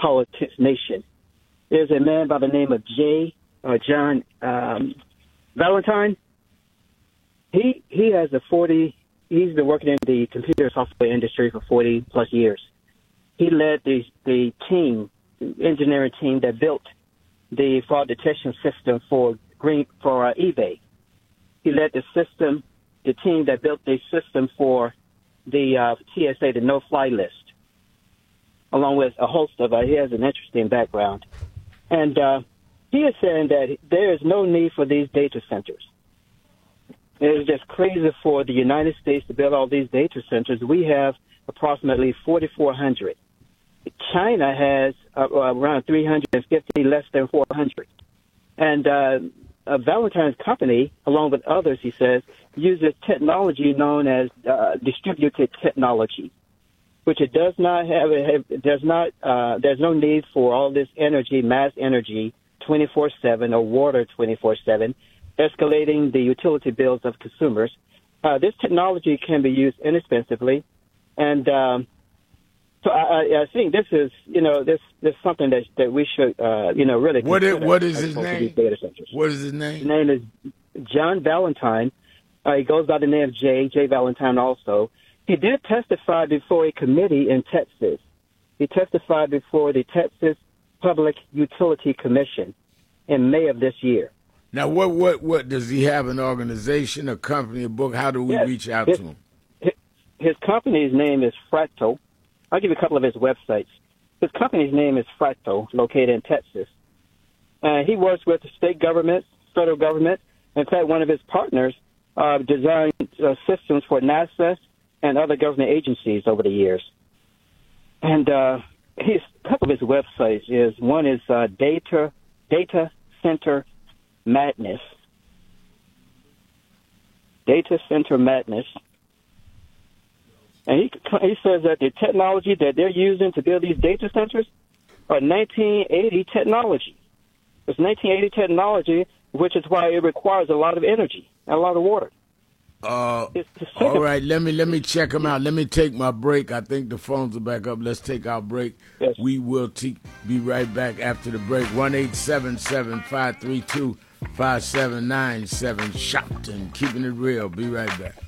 politics nation. There's a man by the name of John Valentine. He has he's been working in the computer software industry for 40 plus years. He led the engineering team that built the fraud detection system for eBay. He led the team that built the system for the TSA, the no-fly list, along with a host of, he has an interesting background. And he is saying that there is no need for these data centers. It is just crazy for the United States to build all these data centers. We have approximately 4,400. China has around 350, less than 400. And Valentine's company, along with others, he says, uses technology known as distributed technology, which it does not have. There's no need for all this energy, mass energy, 24/7 or water 24/7, escalating the utility bills of consumers. This technology can be used inexpensively, and so I think this is, this something that we should, really consider. What is his name? What is his name? His name is John Valentine. He goes by the name of J Valentine also. He did testify before a committee in Texas. He testified before the Texas Public Utility Commission in May of this year. Now, what does he have? An organization, a company, a book? How do we reach out to him? His company's name is Fractal. I'll give you a couple of his websites. His company's name is Fractal, located in Texas. He works with the state government, federal government. In fact, one of his partners designed systems for NASA and other government agencies over the years. And a couple of his websites one is Data Center Madness. Data Center Madness. And he says that the technology that they're using to build these data centers are 1980 technology. It's 1980 technology, which is why it requires a lot of energy and a lot of water. All right, let me check them out. Let me take my break. I think the phones are back up. Let's take our break. Yes. We will be right back after the break. 1-877-532-5797. Shopton, keeping it real. Be right back.